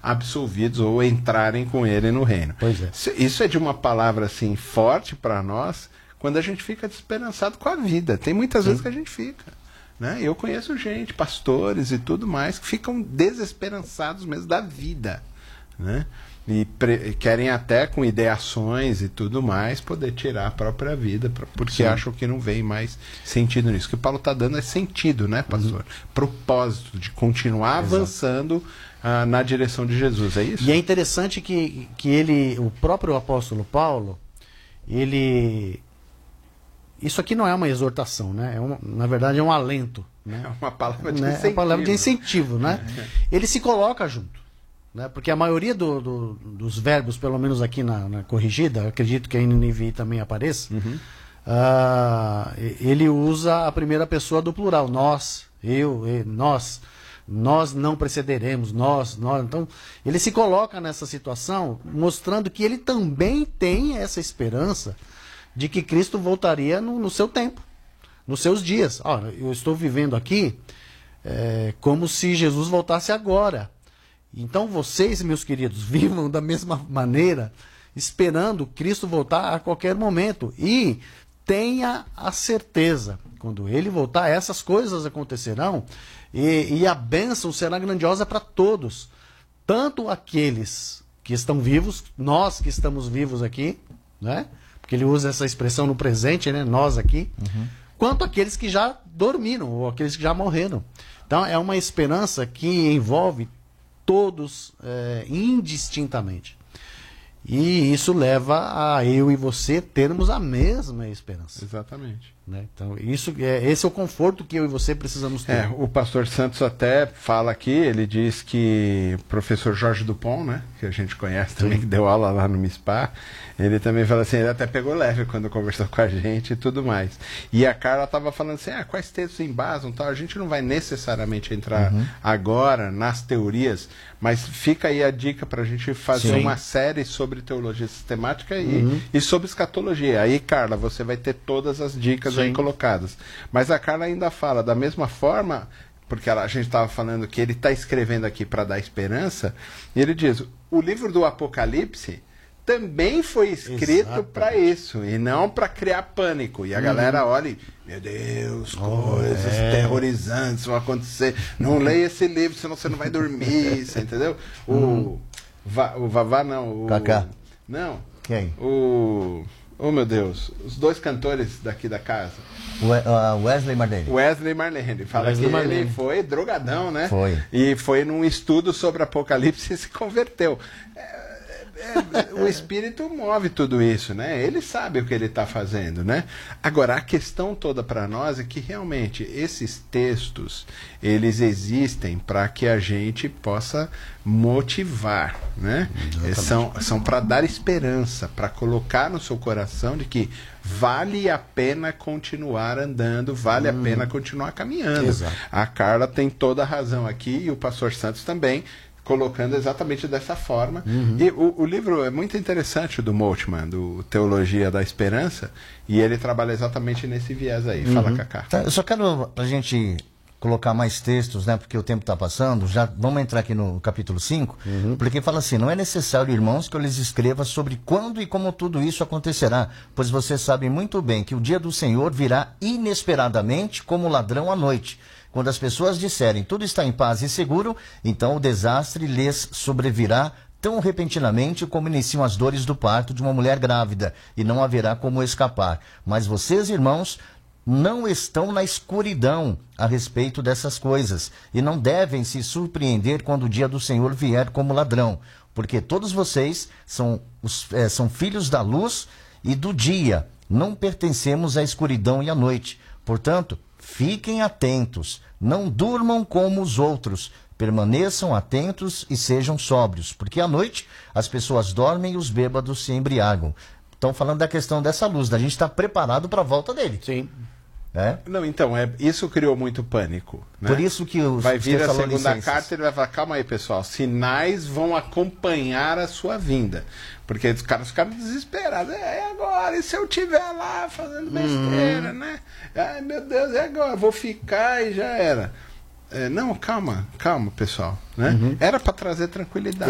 absolvidos ou entrarem com ele no reino. Pois é. Isso é de uma palavra assim forte para nós quando a gente fica desesperançado com a vida. Tem muitas vezes que a gente fica. Né? Eu conheço gente, pastores e tudo mais, que ficam desesperançados mesmo da vida. Né? E querem até com ideações e tudo mais poder tirar a própria vida, porque acham que não vem mais sentido nisso. O que o Paulo está dando é sentido, né, pastor? Propósito de continuar avançando na direção de Jesus, é isso? E é interessante que o próprio apóstolo Paulo, isso aqui não é uma exortação, né? Na verdade é um alento. Né? É uma palavra de incentivo. É uma palavra de incentivo, né? Ele se coloca junto. Né? Porque a maioria dos verbos, pelo menos aqui na corrigida, acredito que a NVI também apareça, ele usa a primeira pessoa do plural. Nós, eu, nós não precederemos, nós. Então, ele se coloca nessa situação, mostrando que ele também tem essa esperança de que Cristo voltaria no seu tempo, nos seus dias. Eu estou vivendo aqui como se Jesus voltasse agora. Então vocês, meus queridos, vivam da mesma maneira, esperando Cristo voltar a qualquer momento. E tenha a certeza, quando Ele voltar, essas coisas acontecerão e a bênção será grandiosa para todos. Tanto aqueles que estão vivos, nós que estamos vivos aqui, né? Porque ele usa essa expressão no presente, né? Nós aqui, quanto aqueles que já dormiram, ou aqueles que já morreram. Então é uma esperança que envolve todos indistintamente. E isso leva a eu e você termos a mesma esperança. Exatamente. Né? Então, esse é o conforto que eu e você precisamos ter. O pastor Santos até fala aqui, ele diz que o professor Jorge Dupont, né, que a gente conhece também, que deu aula lá no MISPA, ele também fala assim, ele até pegou leve quando conversou com a gente e tudo mais. E a Carla estava falando assim, quais textos embasam, tal, a gente não vai necessariamente entrar agora nas teorias, mas fica aí a dica para a gente fazer uma série sobre teologia sistemática e sobre escatologia. Aí, Carla, você vai ter todas as dicas aí colocadas. Mas a Carla ainda fala, da mesma forma, porque a gente estava falando que ele está escrevendo aqui para dar esperança, e ele diz, o livro do Apocalipse também foi escrito para isso, e não para criar pânico. E a galera olha e, meu Deus, coisas terrorizantes vão acontecer. Não leia esse livro, senão você não vai dormir, você entendeu? O Vavá não. Cacá. Não. Quem? Oh, meu Deus, os dois cantores daqui da casa. Wesley Marlene. Wesley Marlene. Fala Wesley que Marlene. ele foi drogadão, né? Foi. E foi num estudo sobre Apocalipse e se converteu. O Espírito move tudo isso, né? Ele sabe o que ele está fazendo, né? Agora, a questão toda para nós é que realmente esses textos, eles existem para que a gente possa motivar, né? São para dar esperança, para colocar no seu coração de que vale a pena continuar andando, vale a pena continuar caminhando. Exato. A Carla tem toda a razão aqui e o pastor Santos também, colocando exatamente dessa forma. E o livro é muito interessante, o do Moltmann, do Teologia da Esperança, e ele trabalha exatamente nesse viés aí. Fala, Cacá. Eu só quero, pra gente colocar mais textos, né, porque o tempo está passando, já vamos entrar aqui no capítulo 5, porque fala assim, não é necessário, irmãos, que eu lhes escreva sobre quando e como tudo isso acontecerá, pois vocês sabem muito bem que o dia do Senhor virá inesperadamente como ladrão à noite. Quando as pessoas disserem tudo está em paz e seguro, então o desastre lhes sobrevirá tão repentinamente como iniciam as dores do parto de uma mulher grávida, e não haverá como escapar. Mas vocês, irmãos, não estão na escuridão a respeito dessas coisas, e não devem se surpreender quando o dia do Senhor vier como ladrão, porque todos vocês são filhos da luz e do dia, não pertencemos à escuridão e à noite. Portanto, fiquem atentos, não durmam como os outros, permaneçam atentos e sejam sóbrios, porque à noite as pessoas dormem e os bêbados se embriagam. Estão falando da questão dessa luz, da gente estar preparado para a volta dele. Sim. Não, então, isso criou muito pânico. Né? Por isso que vai vir a segunda carta e ele vai falar, calma aí, pessoal, sinais vão acompanhar a sua vinda. Porque os caras ficaram desesperados. Agora, e se eu estiver lá fazendo besteira, né? Ai, meu Deus, agora? Vou ficar e já era. Não, calma, pessoal. Né? Era para trazer tranquilidade.